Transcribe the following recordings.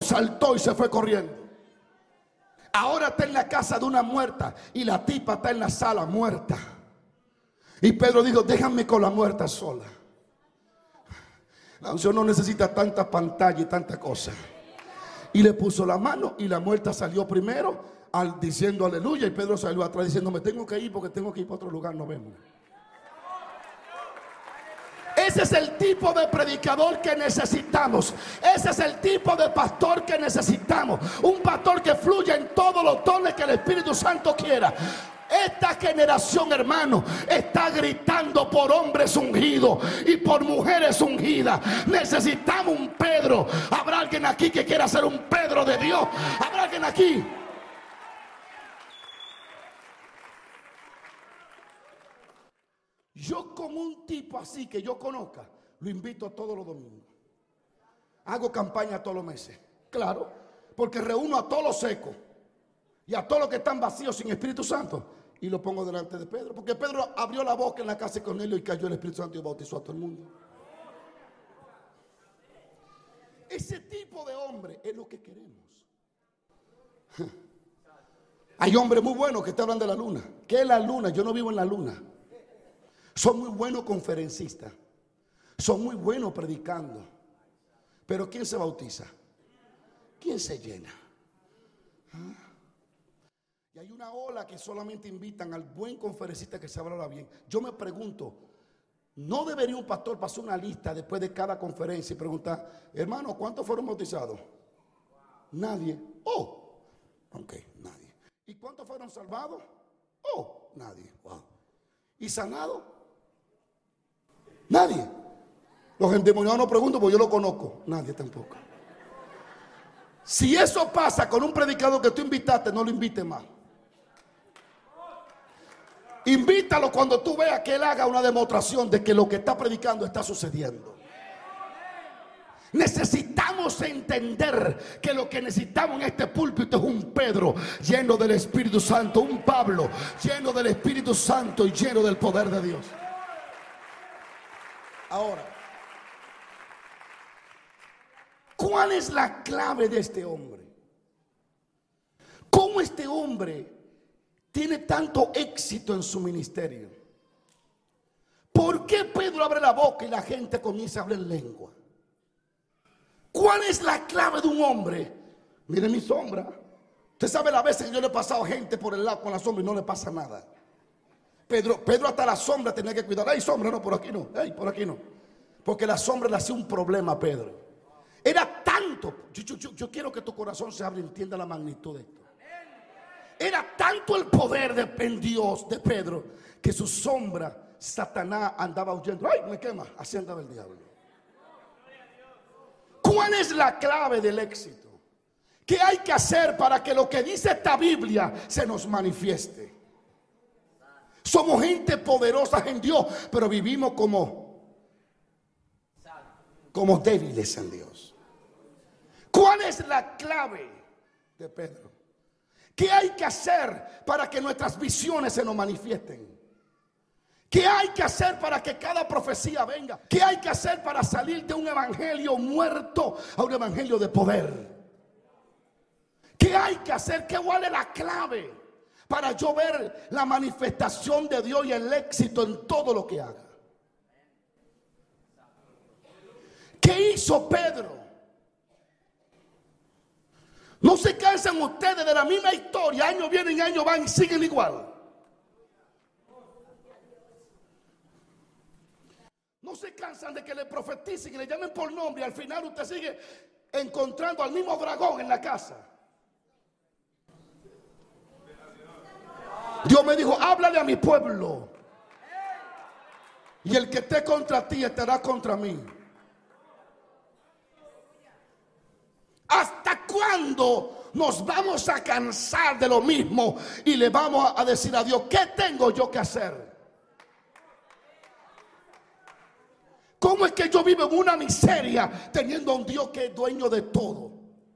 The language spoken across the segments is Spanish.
saltó y se fue corriendo. Ahora está en la casa de una muerta y la tipa está en la sala muerta. Y Pedro dijo: déjame con la muerta sola. La unción no necesita tanta pantalla y tanta cosa. Y le puso la mano y la muerta salió primero diciendo aleluya, y Pedro salió atrás diciendo: me tengo que ir porque tengo que ir para otro lugar, nos vemos. Ese es el tipo de predicador que necesitamos. Ese es el tipo de pastor que necesitamos. Un pastor que fluya en todos los dones que el Espíritu Santo quiera. Esta generación, hermano, está gritando por hombres ungidos y por mujeres ungidas. Necesitamos un Pedro. ¿Habrá alguien aquí que quiera ser un Pedro de Dios? ¿Habrá alguien aquí? Yo, como un tipo así que yo conozca, lo invito todos los domingos. Hago campaña todos los meses. Claro, porque reúno a todos los secos y a todos los que están vacíos sin Espíritu Santo y lo pongo delante de Pedro. Porque Pedro abrió la boca en la casa de Cornelio y cayó el Espíritu Santo y bautizó a todo el mundo. Ese tipo de hombre es lo que queremos. Hay hombres muy buenos que te hablan de la luna. ¿Qué es la luna? Yo no vivo en la luna. Son muy buenos conferencistas, son muy buenos predicando, pero ¿quién se bautiza? ¿Quién se llena? Y hay una ola que solamente invitan al buen conferencista que se habla bien. Yo me pregunto, ¿no debería un pastor pasar una lista después de cada conferencia y preguntar: hermano, ¿cuántos fueron bautizados? Nadie. Oh, ok, nadie. ¿Y cuántos fueron salvados? Oh, nadie. Wow. ¿Y sanados? Nadie. Los endemoniados no pregunto porque yo lo conozco. Nadie tampoco. Si eso pasa con un predicador que tú invitaste, no lo invites más. Invítalo cuando tú veas que él haga una demostración de que lo que está predicando está sucediendo. Necesitamos entender que lo que necesitamos en este púlpito es un Pedro lleno del Espíritu Santo, un Pablo lleno del Espíritu Santo y lleno del poder de Dios. Ahora, ¿cuál es la clave de este hombre? ¿Cómo este hombre tiene tanto éxito en su ministerio? ¿Por qué Pedro abre la boca y la gente comienza a hablar lengua? ¿Cuál es la clave de un hombre? Mire mi sombra. Usted sabe las veces que yo le he pasado gente por el lado con la sombra y no le pasa nada. Pedro hasta la sombra tenía que cuidar. Ay, sombra, no, por aquí no. Ay, por aquí no. Porque la sombra le hacía un problema a Pedro. Era tanto. Yo quiero que tu corazón se abra y entienda la magnitud de esto. Era tanto el poder en Dios de Pedro que su sombra, Satanás andaba huyendo. Ay, me quema. Así andaba el diablo. ¿Cuál es la clave del éxito? ¿Qué hay que hacer para que lo que dice esta Biblia se nos manifieste? Somos gente poderosa en Dios, pero vivimos como débiles en Dios. ¿Cuál es la clave de Pedro? ¿Qué hay que hacer para que nuestras visiones se nos manifiesten? ¿Qué hay que hacer para que cada profecía venga? ¿Qué hay que hacer para salir de un evangelio muerto a un evangelio de poder? ¿Qué hay que hacer? ¿Cuál es la clave para yo ver la manifestación de Dios y el éxito en todo lo que haga? ¿Qué hizo Pedro? No se cansan ustedes de la misma historia. Años vienen, años van y siguen igual. No se cansan de que le profeticen y le llamen por nombre y al final usted sigue encontrando al mismo dragón en la casa. Dios me dijo: háblale a mi pueblo y el que esté contra ti estará contra mí. ¿Hasta cuándo nos vamos a cansar de lo mismo y le vamos a decir a Dios: ¿qué tengo yo que hacer? ¿Cómo es que yo vivo en una miseria teniendo a un Dios que es dueño de todo?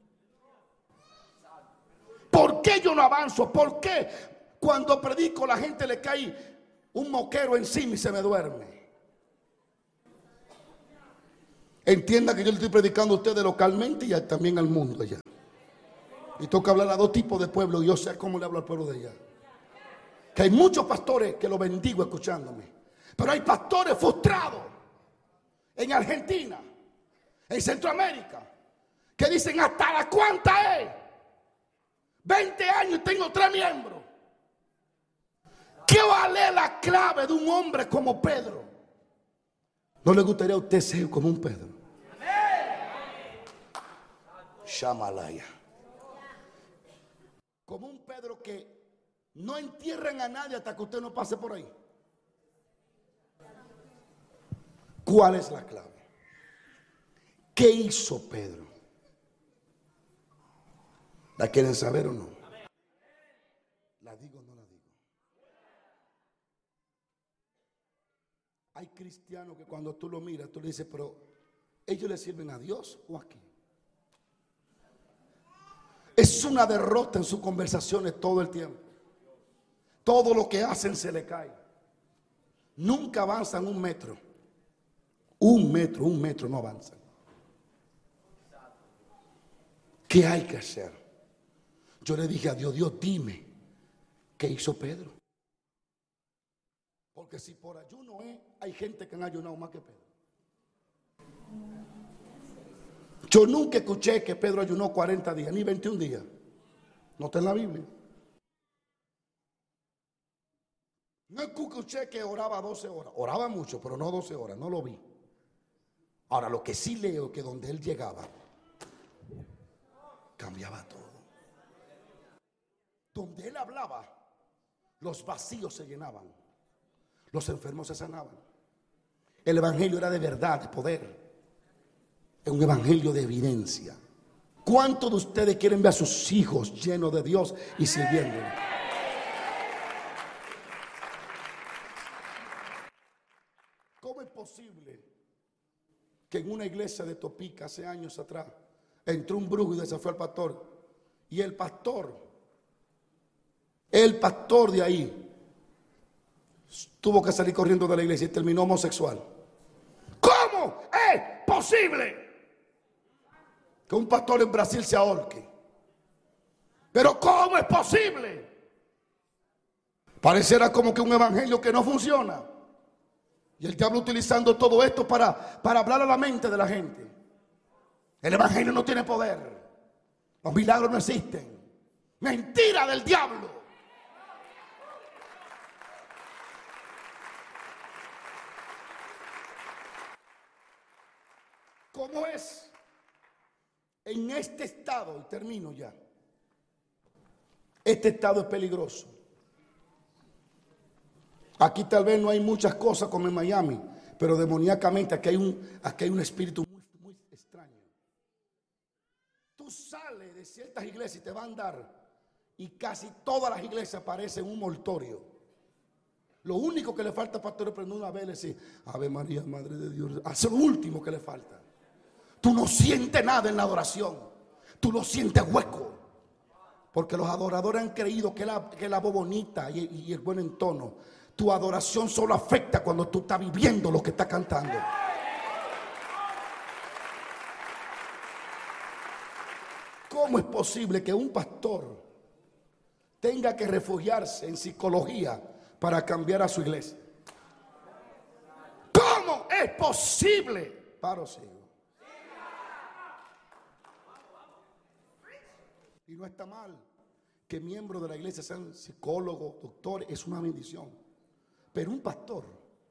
¿Por qué yo no avanzo? ¿Por qué cuando predico la gente le cae un moquero encima y se me duerme? Entienda que yo le estoy predicando a ustedes localmente y también al mundo allá. Y toca hablar a dos tipos de pueblos. Y yo sé cómo le hablo al pueblo de allá. Que hay muchos pastores que lo bendigo escuchándome. Pero hay pastores frustrados en Argentina, en Centroamérica, que dicen: ¿hasta la cuánta es? 20 años y tengo 3 miembros. ¿Qué vale la clave de un hombre como Pedro? ¿No le gustaría a usted ser como un Pedro? Shamalaya. Como un Pedro que no entierren a nadie hasta que usted no pase por ahí. ¿Cuál es la clave? ¿Qué hizo Pedro? ¿La quieren saber o no? ¿La digo o no la digo? Hay cristianos que cuando tú lo miras, tú le dices: pero ¿ellos le sirven a Dios o aquí? Es una derrota en sus conversaciones todo el tiempo. Todo lo que hacen se le cae. Nunca avanzan un metro. Un metro no avanzan. ¿Qué hay que hacer? Yo le dije a Dios: Dios, dime qué hizo Pedro. Porque si por ayuno hay gente que han ayunado más que Pedro. Yo nunca escuché que Pedro ayunó 40 días, ni 21 días. No está en la Biblia. No escuché que oraba 12 horas. Oraba mucho, pero no 12 horas, no lo vi. Ahora, lo que sí leo es que donde él llegaba, cambiaba todo. Donde él hablaba, los vacíos se llenaban, los enfermos se sanaban. El evangelio era de verdad, de poder. Es un evangelio de evidencia. ¿Cuántos de ustedes quieren ver a sus hijos llenos de Dios y sirviéndole? ¿Cómo es posible que en una iglesia de Topica hace años atrás entró un brujo y desafió al pastor? Y el pastor de ahí tuvo que salir corriendo de la iglesia y terminó homosexual. ¿Cómo es posible que un pastor en Brasil se ahorque? Pero ¿cómo es posible? Pareciera como que un evangelio que no funciona. Y el diablo utilizando todo esto para hablar a la mente de la gente. El evangelio no tiene poder. Los milagros no existen. Mentira del diablo. ¿Cómo es? En este estado, y termino ya. Este estado es peligroso. Aquí tal vez no hay muchas cosas como en Miami, pero demoníacamente aquí hay un espíritu muy extraño. Tú sales de ciertas iglesias y te van a andar, y casi todas las iglesias parecen un mortorio. Lo único que le falta, pastor, es prender una vela y decir: Ave María, Madre de Dios. Eso es lo último que le falta. Tú no sientes nada en la adoración. Tú lo sientes hueco. Porque los adoradores han creído que la voz bonita y el buen entono. Tu adoración solo afecta cuando tú estás viviendo lo que estás cantando. ¿Cómo es posible que un pastor tenga que refugiarse en psicología para cambiar a su iglesia? ¿Cómo es posible? Paro, sigo. Y no está mal que miembros de la iglesia sean psicólogos, doctores, es una bendición. Pero un pastor,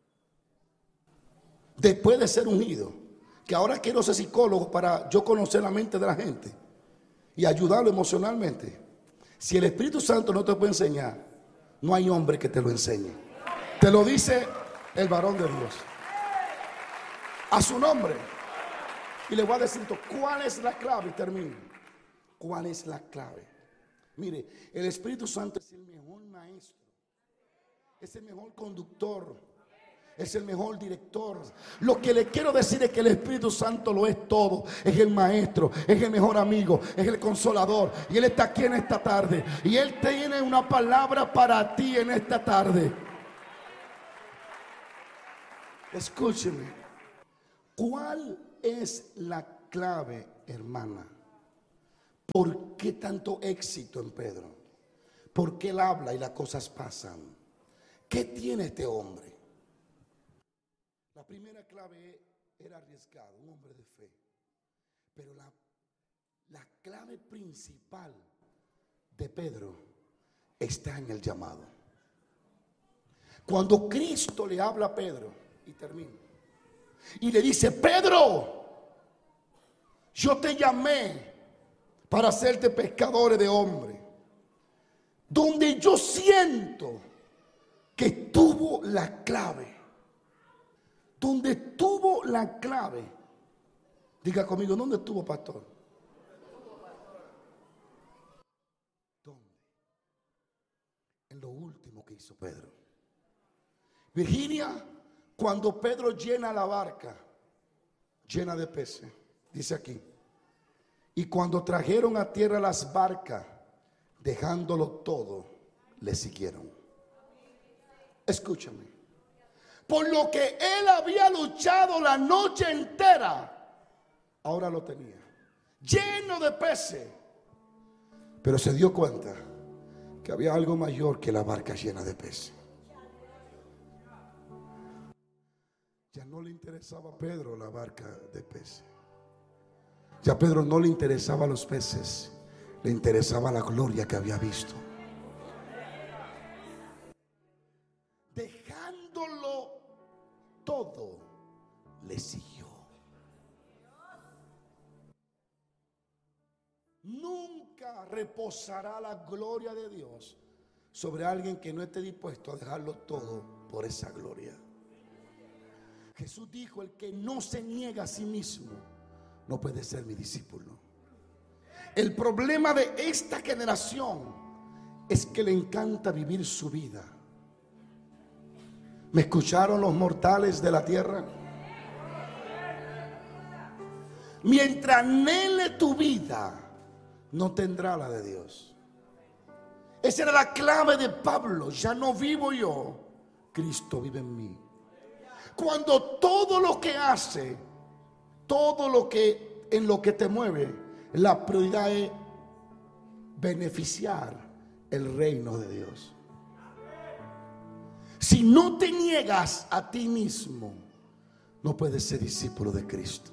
después de ser unido, que ahora quiero ser psicólogo para yo conocer la mente de la gente y ayudarlo emocionalmente. Si el Espíritu Santo no te puede enseñar, no hay hombre que te lo enseñe. Te lo dice el varón de Dios. A su nombre. Y le voy a decir, ¿cuál es la clave? Y termino. ¿Cuál es la clave? Mire, el Espíritu Santo es el mejor maestro. Es el mejor conductor. Es el mejor director. Lo que le quiero decir es que el Espíritu Santo lo es todo. Es el maestro, es el mejor amigo, es el consolador. Y Él está aquí en esta tarde. Y Él tiene una palabra para ti en esta tarde. Escúcheme. ¿Cuál es la clave, hermana? ¿Por qué tanto éxito en Pedro? ¿Por qué él habla y las cosas pasan? ¿Qué tiene este hombre? La primera clave era arriesgado, un hombre de fe. Pero la clave principal de Pedro está en el llamado. Cuando Cristo le habla a Pedro, y termino, y le dice: Pedro, yo te llamé para hacerte pescadores de hombres. Donde yo siento que tuvo la clave, donde tuvo la clave, diga conmigo, ¿dónde estuvo, pastor? ¿Dónde? En lo último que hizo Pedro. Virginia, cuando Pedro llena la barca, llena de peces, dice aquí, y cuando trajeron a tierra las barcas, dejándolo todo, le siguieron. Escúchame. Por lo que él había luchado la noche entera, ahora lo tenía lleno de peces. Pero se dio cuenta que había algo mayor que la barca llena de peces. Ya no le interesaba a Pedro la barca de peces. Ya a Pedro no le interesaba los peces, le interesaba la gloria que había visto. Dejándolo todo, le siguió. Nunca reposará la gloria de Dios sobre alguien que no esté dispuesto a dejarlo todo por esa gloria. Jesús dijo: el que no se niega a sí mismo no puede ser mi discípulo. El problema de esta generación es que le encanta vivir su vida. ¿Me escucharon los mortales de la tierra? Mientras anhele tu vida, no tendrá la de Dios. Esa era la clave de Pablo. Ya no vivo yo, Cristo vive en mí. Cuando todo lo que hace, todo lo que en lo que te mueve, la prioridad es beneficiar el reino de Dios. Si no te niegas a ti mismo, no puedes ser discípulo de Cristo.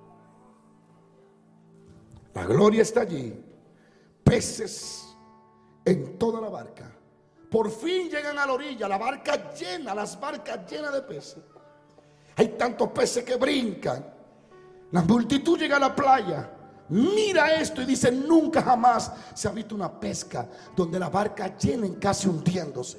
La gloria está allí. Peces en toda la barca. Por fin llegan a la orilla, la barca llena, las barcas llenas de peces. Hay tantos peces que brincan. La multitud llega a la playa, mira esto y dice: nunca jamás se ha visto una pesca donde la barca lleguen casi hundiéndose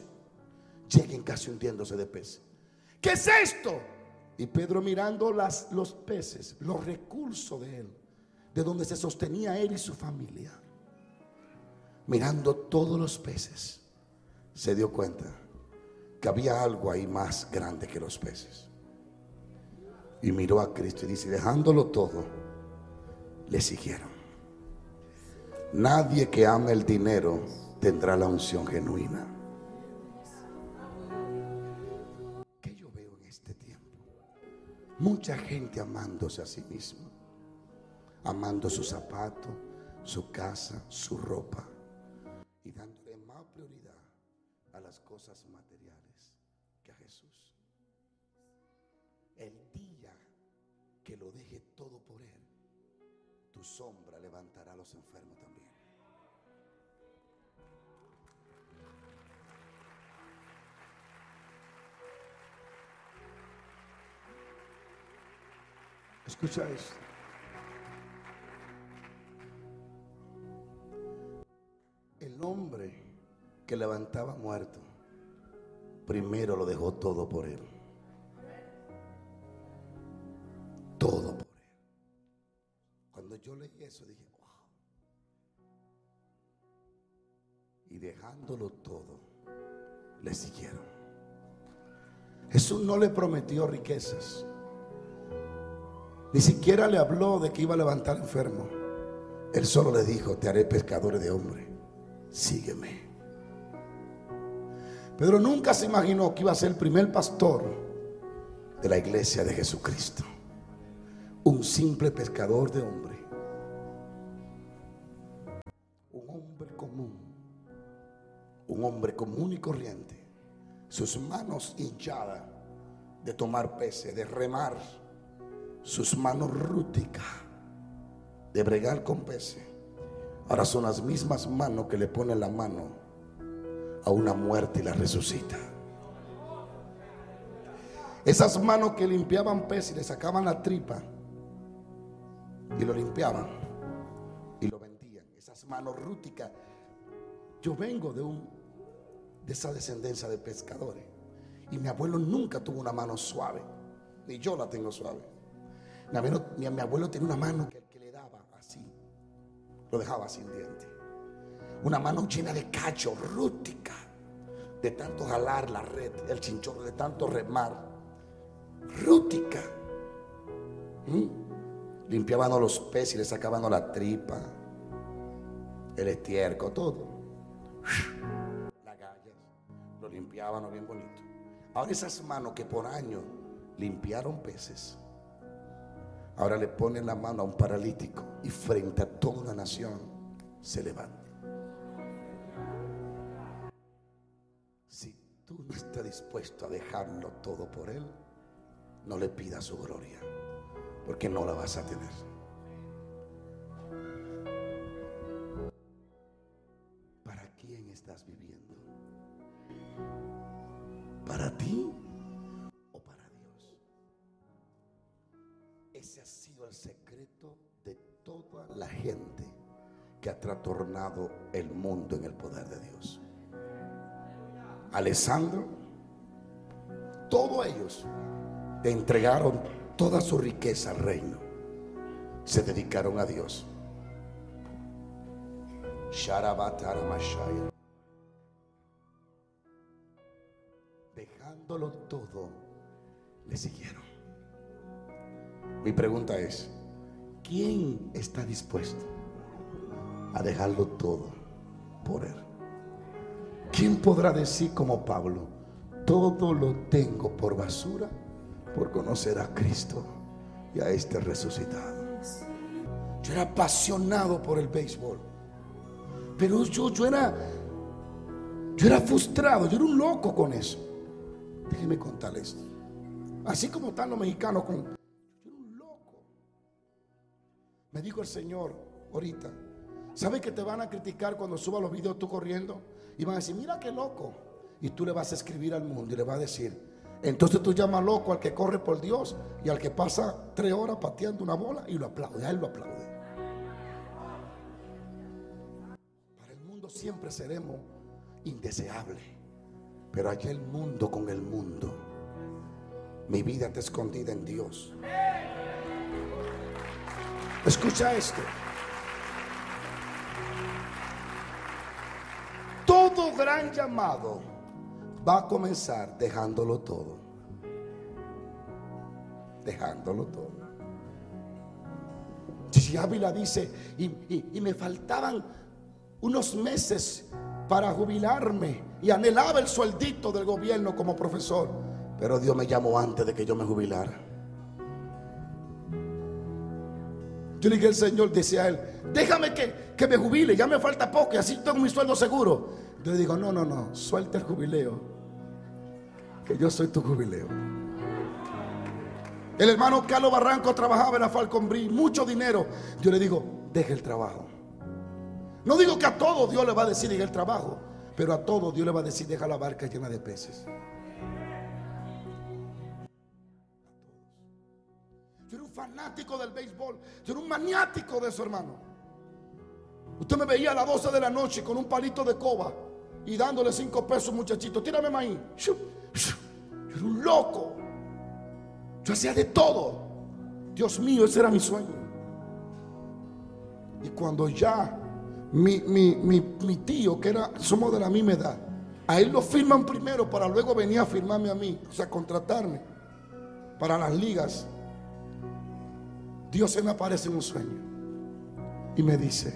de peces. ¿Qué es esto? Y Pedro, mirando los peces, los recursos de él, de donde se sostenía él y su familia, mirando todos los peces, se dio cuenta que había algo ahí más grande que los peces. Y miró a Cristo y dice: dejándolo todo, le siguieron. Nadie que ame el dinero tendrá la unción genuina. ¿Qué yo veo en este tiempo? Mucha gente amándose a sí mismo, amando sus zapatos, su casa, su ropa, y dándole más prioridad a las cosas materiales que a Jesús. El día que lo deje todo por él, tu sombra levantará a los enfermos también. Escucha esto. El hombre que levantaba muerto, primero lo dejó todo por él. Todo por él. Cuando yo leí eso dije: wow. Y dejándolo todo, le siguieron. Jesús no le prometió riquezas, ni siquiera le habló de que iba a levantar enfermo. Él solo le dijo: te haré pescadores de hombres, sígueme. Pedro nunca se imaginó que iba a ser el primer pastor de la iglesia de Jesucristo. un simple pescador de hombre, un hombre común y corriente, sus manos hinchadas de tomar peces, de remar, sus manos rústicas de bregar con peces, ahora son las mismas manos que le ponen la mano a una muerte y la resucita. Esas manos que limpiaban peces y le sacaban la tripa y lo limpiaban y lo vendían, esas manos rústicas. Yo vengo de esa descendencia de pescadores, y mi abuelo nunca tuvo una mano suave, ni yo la tengo suave. Mi abuelo tenía una mano que le daba así, lo dejaba sin diente, una mano llena de cacho, rústica, de tanto jalar la red, el chinchorro, de tanto remar, rústica. Limpiaban los peces y le sacaban la tripa, el estiércol, todo. Las gallas, lo limpiaban bien bonito. Ahora esas manos que por años limpiaron peces, ahora le ponen la mano a un paralítico y frente a toda una nación se levanta. Si tú no estás dispuesto a dejarlo todo por él, no le pidas su gloria, porque no la vas a tener. ¿Para quién estás viviendo? ¿Para ti o para Dios? Ese ha sido el secreto de toda la gente que ha trastornado el mundo en el poder de Dios. Alessandro, todos ellos le entregaron toda su riqueza al reino, se dedicaron a Dios. Dejándolo todo, le siguieron. Mi pregunta es: ¿quién está dispuesto a dejarlo todo por él? ¿Quién podrá decir como Pablo: todo lo tengo por basura por conocer a Cristo y a este resucitado? Yo era apasionado por el béisbol, pero yo era frustrado, yo era un loco con eso. Déjeme contarle esto. Así como están los mexicanos yo era un loco. Me dijo el Señor ahorita: ¿sabes que te van a criticar cuando suba los videos tú corriendo? Y van a decir: mira qué loco. Y tú le vas a escribir al mundo y le vas a decir: entonces tú llamas loco al que corre por Dios y al que pasa 3 horas pateando una bola y lo aplaude. A él lo aplaude. Para el mundo siempre seremos indeseables, pero allá el mundo con el mundo. Mi vida está escondida en Dios. Escucha esto. Todo gran llamado va a comenzar dejándolo todo. Dejándolo todo. Si Ávila dice: y me faltaban unos meses para jubilarme y anhelaba el sueldito del gobierno como profesor, pero Dios me llamó antes de que yo me jubilara. Yo le dije al Señor, decía él: déjame que me jubile, ya me falta poco y así tengo mi sueldo seguro. Yo le digo: no, suelta el jubileo, que yo soy tu jubileo. El hermano Carlos Barranco trabajaba en la Falconbrí, mucho dinero. Yo le digo: deja el trabajo. No digo que a todos Dios le va a decir deja el trabajo, pero a todos Dios le va a decir: deja la barca llena de peces. Yo era un fanático del béisbol, yo era un maniático de eso, hermano. Usted me veía a las 12 de la noche con un palito de coba y dándole 5 pesos, muchachito, tírame maíz. Yo era un loco. Yo hacía de todo. Dios mío, ese era mi sueño. Y cuando ya mi tío, que somos de la misma edad, a él lo firman primero para luego venir a firmarme a mí, o sea, contratarme para las ligas. Dios se me aparece en un sueño y me dice: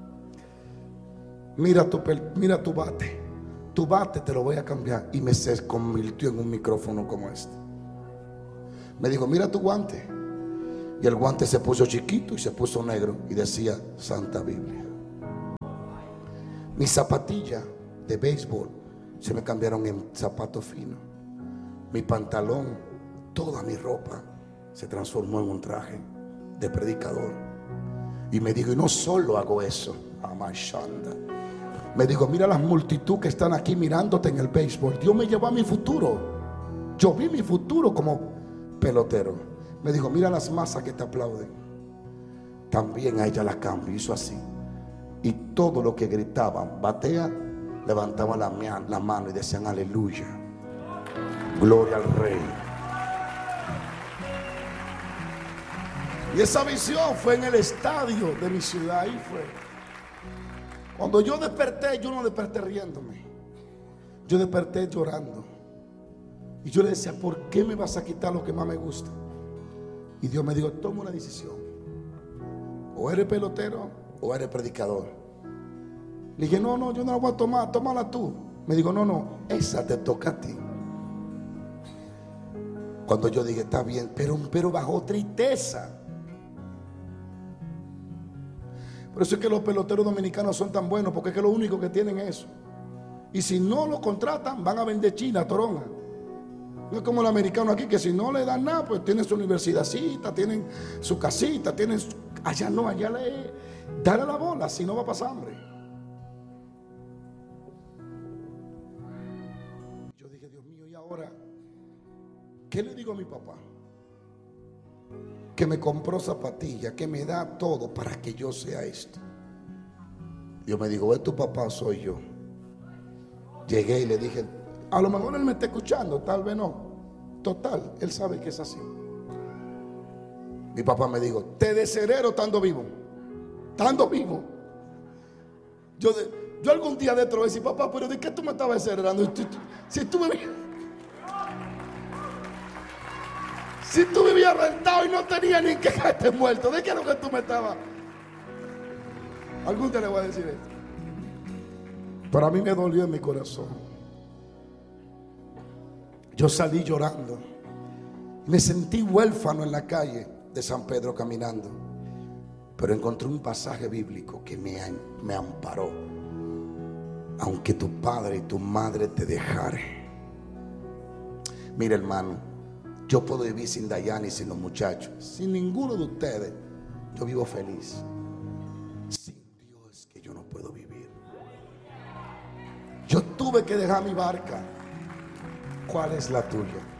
mira tu bate te lo voy a cambiar. Y se convirtió en un micrófono como este. Me dijo: mira tu guante, Y el guante se puso chiquito y se puso negro y decía Santa Biblia. Mis zapatillas de béisbol se me cambiaron en zapatos finos. Mi pantalón, toda mi ropa se transformó en un traje de predicador. Y me dijo, y no solo hago eso, Amashanda. Me dijo, mira las multitud que están aquí mirándote en el béisbol. Dios me llevó a mi futuro. Yo vi mi futuro como pelotero. Me dijo, mira las masas que te aplauden. También a ella la cambio. Hizo así. Y todo lo que gritaban, batea, levantaban la mano y decían aleluya, gloria al Rey. Y esa visión fue en el estadio de mi ciudad. Ahí fue. Cuando yo desperté, yo no desperté riéndome, yo desperté llorando. Y yo le decía, ¿por qué me vas a quitar lo que más me gusta? Y Dios me dijo, toma una decisión. O eres pelotero o eres predicador. Le dije, no, yo no la voy a tomar, tómala tú. Me dijo, no, esa te toca a ti. Cuando yo dije, está bien, pero bajo tristeza. Por eso es que los peloteros dominicanos son tan buenos, porque es que lo único que tienen es eso. Y si no lo contratan, van a vender China, toronja. No es como el americano aquí, que si no le dan nada, pues tienen su universidadcita, tienen su casita, tienen allá no, allá dale la bola, si no va a pasar hambre. Yo dije, Dios mío, ¿y ahora qué le digo a mi papá? Que me compró zapatillas, que me da todo para que yo sea esto. Dios me dijo, ¿es tu papá? Soy yo. Llegué y le dije, a lo mejor él me está escuchando, tal vez no. Total, él sabe que es así. Mi papá me dijo, te desherero estando vivo. Estando vivo. Yo algún día dentro voy a decir, papá, pero ¿de qué tú me estabas desheredando? Si tú vivías rentado y no tenías ni que caerte muerto, ¿de qué es lo que tú me estabas? Algún día le voy a decir esto. Pero a mí me dolió en mi corazón. Yo salí llorando. Me sentí huérfano en la calle de San Pedro caminando. Pero encontré un pasaje bíblico que me amparó. Aunque tu padre y tu madre te dejaren. Mira, hermano, yo puedo vivir sin Dayana y sin los muchachos. Sin ninguno de ustedes, yo vivo feliz. Sin Dios es que yo no puedo vivir. Yo tuve que dejar mi barca. ¿Cuál es la tuya?